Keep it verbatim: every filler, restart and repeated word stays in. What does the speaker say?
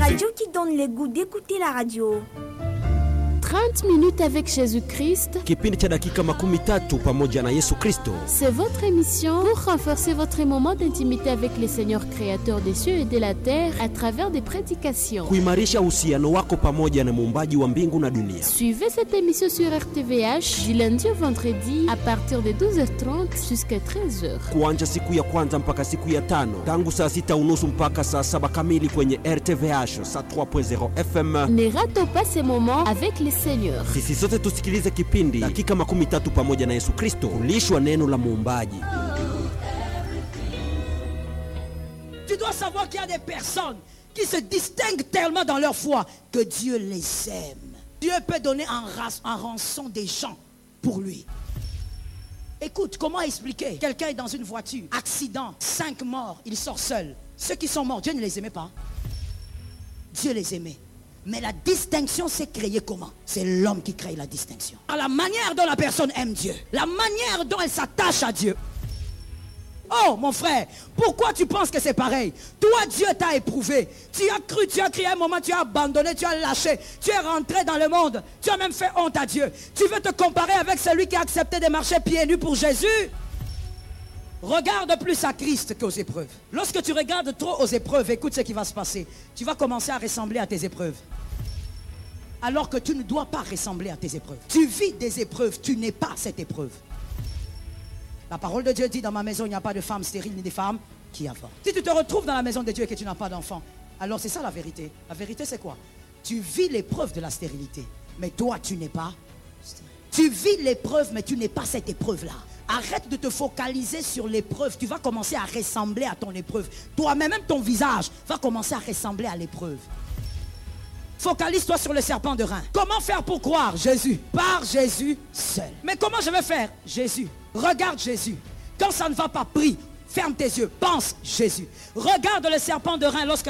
radio qui donne le goût d'écouter la radio. trente minutes avec Jésus-Christ. Kipindi cha dakika makumi tatu pamoja na Yesu Kristo. C'est votre émission pour renforcer votre moment d'intimité avec le Seigneur créateur des cieux et de la terre à travers des prédications. Kuimarisha uhusiano wako pamoja na muumbaji wa mbingu na dunia. Suivez cette émission sur R T V H du lundi au vendredi à partir de douze heures trente jusqu'à treize heures. Kuanza siku ya kwanza mpaka siku ya tano. Tangu saa sita unusu mpaka saa saba kamili kwenye R T V H saa trois point zéro F M. Ne ratez pas ces moments avec le Seigneur. Sisi sote tusikilize kipindi dakika makumi tatu pamoja na Yesu Kristo, kulishwa neno la muumbaji. Tu dois savoir qu'il y a des personnes qui se distinguent tellement dans leur foi que Dieu les aime. Dieu peut donner en, race, en rançon des gens pour lui. Écoute, comment expliquer? Quelqu'un est dans une voiture, accident, cinq morts, il sort seul. Ceux qui sont morts, Dieu ne les aimait pas. Dieu les aimait. Mais la distinction s'est créée comment? C'est l'homme qui crée la distinction. À la manière dont la personne aime Dieu, la manière dont elle s'attache à Dieu. Oh mon frère, pourquoi tu penses que c'est pareil? Toi, Dieu t'a éprouvé. Tu as cru, tu as crié un moment, tu as abandonné, tu as lâché. Tu es rentré dans le monde. Tu as même fait honte à Dieu. Tu veux te comparer avec celui qui a accepté de marcher pieds nus pour Jésus? Regarde plus à Christ qu'aux épreuves. Lorsque tu regardes trop aux épreuves, écoute ce qui va se passer. Tu vas commencer à ressembler à tes épreuves. Alors que tu ne dois pas ressembler à tes épreuves. Tu vis des épreuves, tu n'es pas cette épreuve. La parole de Dieu dit, dans ma maison, il n'y a pas de femme stérile ni de femme qui avortent. Si tu te retrouves dans la maison de Dieu et que tu n'as pas d'enfant, alors c'est ça la vérité. La vérité c'est quoi? Tu vis l'épreuve de la stérilité, mais toi tu n'es pas stérile. Tu vis l'épreuve, mais tu n'es pas cette épreuve-là. Arrête de te focaliser sur l'épreuve. Tu vas commencer à ressembler à ton épreuve. Toi-même, même ton visage va commencer à ressembler à l'épreuve. Focalise-toi sur le serpent de rein. Comment faire pour croire? Jésus. Par Jésus seul. Mais comment je vais faire? Jésus. Regarde Jésus. Quand ça ne va pas, prie. Ferme tes yeux. Pense Jésus. Regarde le serpent de rein lorsque